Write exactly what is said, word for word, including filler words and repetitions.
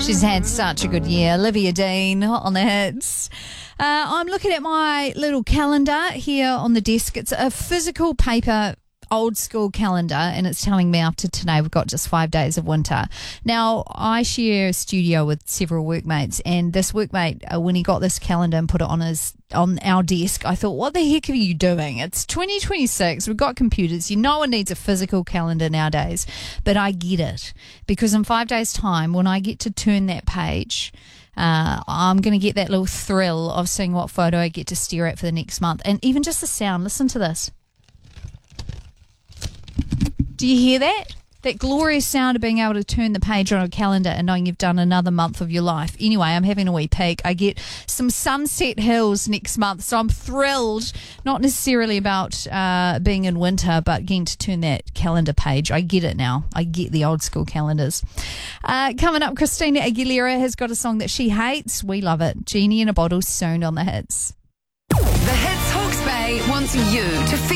She's had such a good year. Olivia Dean on the hits. Uh, I'm looking at my little calendar here on the desk. It's a physical paper old school calendar, and it's telling me after today we've got just five days of winter. Now, I share a studio with several workmates, and this workmate, uh, when he got this calendar and put it on his on our desk, I thought, what the heck are you doing? It's twenty twenty-six. We've got computers. You know one needs a physical calendar nowadays. But I get it, because in five days' time, when I get to turn that page, Uh, I'm going to get that little thrill of seeing what photo I get to stare at for the next month. And even just the sound, listen to this. Do you hear that? That glorious sound of being able to turn the page on a calendar and knowing you've done another month of your life. Anyway, I'm having a wee peek. I get some Sunset Hills next month, so I'm thrilled. Not necessarily about uh, being in winter, but getting to turn that calendar page. I get it now. I get the old school calendars. Uh, coming up, Christina Aguilera has got a song that she hates. We love it. Genie in a Bottle soon on the hits. The Hits Hawke's Bay wants you to feel